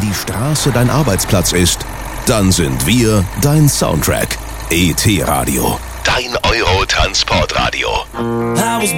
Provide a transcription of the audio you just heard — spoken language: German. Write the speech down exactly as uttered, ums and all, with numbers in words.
die Straße dein Arbeitsplatz ist, dann sind wir dein Soundtrack. E T Radio. Dein Euro-Transportradio.